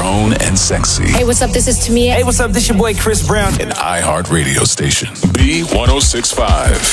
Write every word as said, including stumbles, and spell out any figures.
grown and sexy. Hey, what's up? This is Tamia. Hey, what's up? This your boy Chris Brown. An iHeart radio station. B one oh six point five.